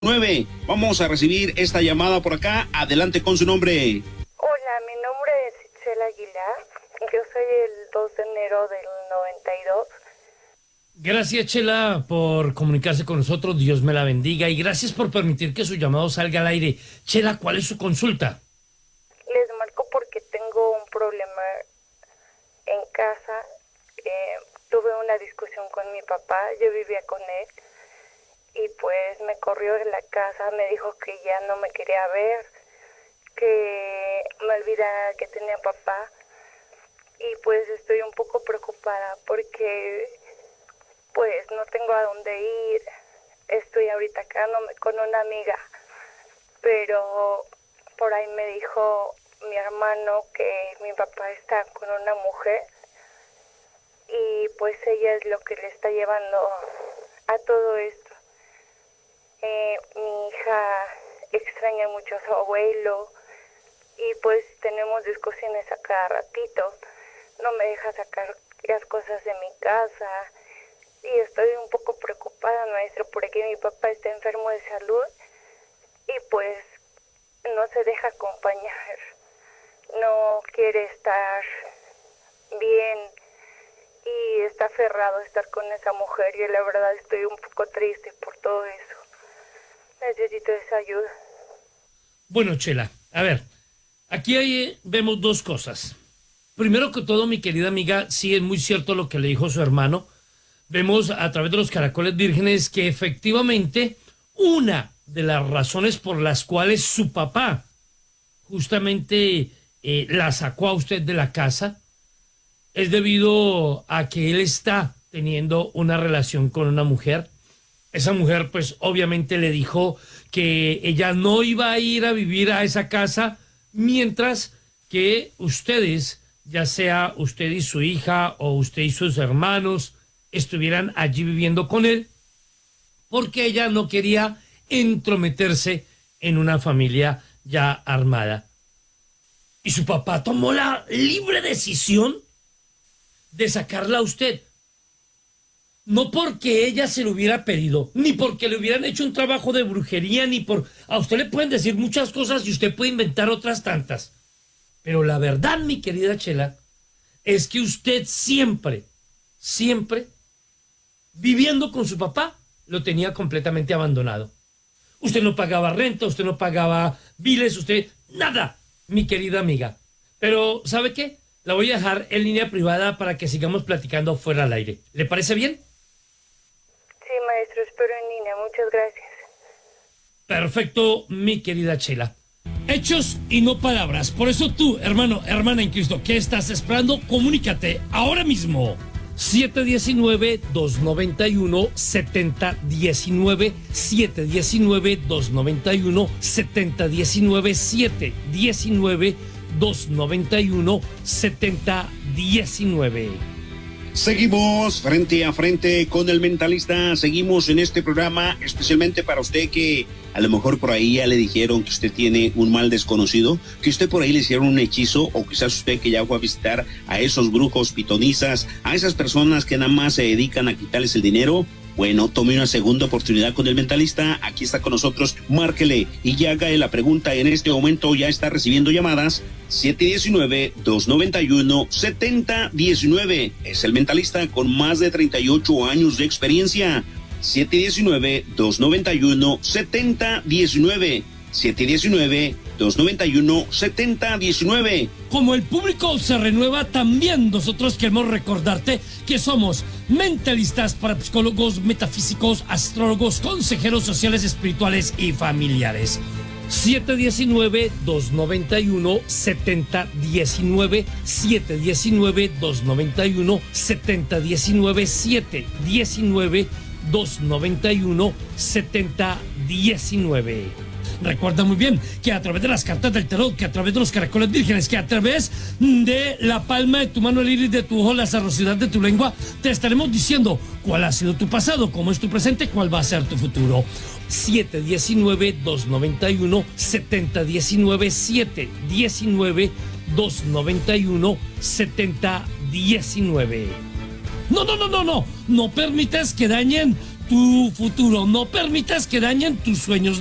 9. Vamos a recibir esta llamada por acá. Adelante con su nombre. Hola, mi nombre es Itzel Aguilar. Yo soy el 2 de enero del 92. Gracias, Chela, por comunicarse con nosotros. Dios me la bendiga. Y gracias por permitir que su llamado salga al aire. Chela, ¿cuál es su consulta? Les marco porque tengo un problema en casa. Tuve una discusión con mi papá. Yo vivía con él. Y pues me corrió de la casa, me dijo que ya no me quería ver, que me olvidara que tenía papá. Y pues estoy un poco preocupada porque pues no tengo a dónde ir. Estoy ahorita quedándome con una amiga, pero por ahí me dijo mi hermano que mi papá está con una mujer y pues ella es lo que le está llevando a todo esto. Mi hija extraña mucho a su abuelo y pues tenemos discusiones a cada ratito. No me deja sacar las cosas de mi casa y estoy un poco preocupada, maestro, porque mi papá está enfermo de salud y pues no se deja acompañar, no quiere estar bien y está aferrado a estar con esa mujer y la verdad estoy un poco triste por todo eso. Necesito esa ayuda. Bueno, Chela, a ver, aquí vemos dos cosas. Primero que todo, mi querida amiga, sí es muy cierto lo que le dijo su hermano. Vemos a través de los caracoles vírgenes que efectivamente una de las razones por las cuales su papá justamente la sacó a usted de la casa es debido a que él está teniendo una relación con una mujer. Esa mujer, pues, obviamente le dijo que ella no iba a ir a vivir a esa casa mientras que ustedes, ya sea usted y su hija o usted y sus hermanos, estuvieran allí viviendo con él, porque ella no quería entrometerse en una familia ya armada. Y su papá tomó la libre decisión de sacarla a usted. No porque ella se lo hubiera pedido, ni porque le hubieran hecho un trabajo de brujería, ni por... A usted le pueden decir muchas cosas y usted puede inventar otras tantas. Pero la verdad, mi querida Chela, es que usted siempre, viviendo con su papá, lo tenía completamente abandonado. Usted no pagaba renta, usted no pagaba biles, usted... Nada, mi querida amiga. Pero, ¿sabe qué? La voy a dejar en línea privada para que sigamos platicando fuera al aire. ¿Le parece bien? Sí, maestro, espero en línea. Muchas gracias. Perfecto, mi querida Chela. Hechos y no palabras. Por eso tú, hermano, hermana en Cristo, ¿qué estás esperando? Comunícate ahora mismo. 719-291-7019, 719-291-7019, 719-291-7019. Seguimos frente a frente con el mentalista. Seguimos en este programa especialmente para usted que a lo mejor por ahí ya le dijeron que usted tiene un mal desconocido, que usted por ahí le hicieron un hechizo, o quizás usted que ya fue a visitar a esos brujos pitonizas, a esas personas que nada más se dedican a quitarles el dinero. Bueno, tome una segunda oportunidad con el mentalista. Aquí está con nosotros, márquele y ya haga la pregunta. En este momento ya está recibiendo llamadas. 719-291-7019. Es el mentalista con más de 38 años de experiencia. 719-291-7019. 719-291-7019. Como el público se renueva, también nosotros queremos recordarte que somos mentalistas, parapsicólogos, metafísicos, astrólogos, consejeros sociales, espirituales y familiares. 719-291-7019, 719-291-7019, 719-291-7019. Recuerda muy bien que a través de las cartas del tarot, que a través de los caracoles vírgenes, que a través de la palma de tu mano, el iris de tu ojo, la cerrosidad de tu lengua, te estaremos diciendo cuál ha sido tu pasado, cómo es tu presente, cuál va a ser tu futuro. 719-291-7019, 719-291-7019. No permitas que dañen tu futuro. No permitas que dañen tus sueños.